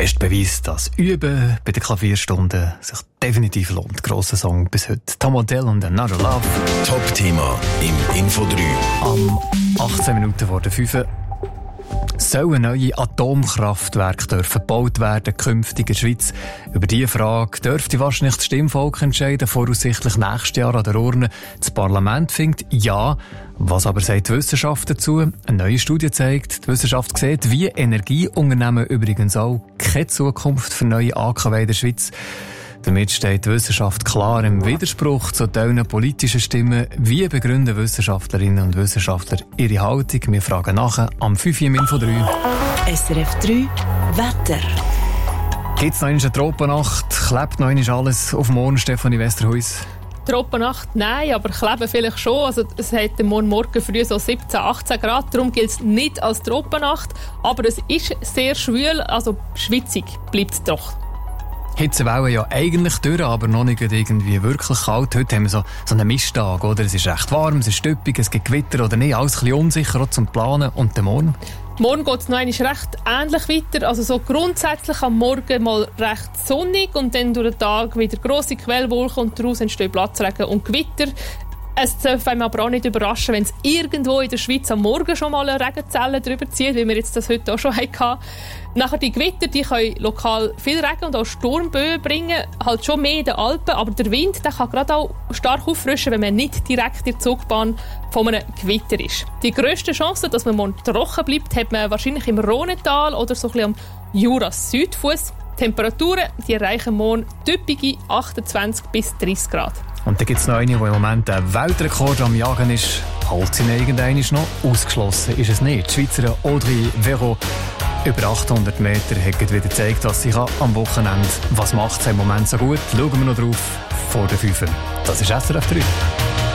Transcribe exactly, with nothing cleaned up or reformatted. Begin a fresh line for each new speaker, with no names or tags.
beste Beweis, dass Üben bei den Klavierstunden sich definitiv lohnt. Grosser Song bis heute. Tom Odell und Another Love.
Top-Thema im Info drei.
Am achtzehn Minuten vor der fünf sollen neue Atomkraftwerke dürfen gebaut werden, künftig in der Schweiz? Über diese Frage dürfte wahrscheinlich das Stimmvolk entscheiden, voraussichtlich nächstes Jahr an der Urne. Das Parlament findet ja. Was aber sagt die Wissenschaft dazu? Eine neue Studie zeigt, die Wissenschaft sieht, wie Energieunternehmen übrigens auch keine Zukunft für neue A K W in der Schweiz. Damit steht die Wissenschaft klar im Widerspruch zu diesen politischen Stimmen. Wie begründen Wissenschaftlerinnen und Wissenschaftler ihre Haltung? Wir fragen nachher am fünf Uhr im Info drei.
S R F drei Wetter.
Gibt es noch eine Tropennacht? Klebt noch einmal alles auf morgen, Stefanie Westerhuis?
Tropennacht, nein, aber kleben vielleicht schon. Also, es hat morgen Morgen früh so siebzehn, achtzehn Grad, darum gilt es nicht als Tropennacht. Aber es ist sehr schwül, also schwitzig bleibt es doch.
Hitzewellen ja eigentlich durch, aber noch nicht irgendwie wirklich kalt. Heute haben wir so, so einen Misttag, oder? Es ist recht warm, es ist stüppig, es gibt Gewitter oder nicht. Alles ein bisschen unsicher auch zum Planen. Und der Morgen?
Morgen geht es noch einmal recht ähnlich weiter. Also so grundsätzlich am Morgen mal recht sonnig und dann durch den Tag wieder grosse Quellwolken und daraus entstehen Platzregen und Gewitter. Es darf einem aber auch nicht überraschen, wenn es irgendwo in der Schweiz am Morgen schon mal eine Regenzelle drüber zieht, wie wir jetzt das heute auch schon hatten. Nachher die Gewitter, die können lokal viel Regen und auch Sturmböen bringen, halt schon mehr in den Alpen, aber der Wind, der kann gerade auch stark auffrischen, wenn man nicht direkt in der Zugbahn von einem Gewitter ist. Die grösste Chance, dass man morgen trocken bleibt, hat man wahrscheinlich im Rhonetal oder so ein bisschen am Jura-Südfuss. Die Temperaturen, die erreichen morgen typische achtundzwanzig bis dreißig Grad.
Und dann gibt es noch eine, die im Moment einen Weltrekord am Jagen ist. Halt sie irgendwann noch? Ausgeschlossen ist es nicht. Die Schweizerin Audrey Vero über achthundert Meter hat wieder gezeigt, was sie kann am Wochenende. Was macht sie im Moment so gut? Schauen wir noch drauf vor der fünf. Das ist S R F drei.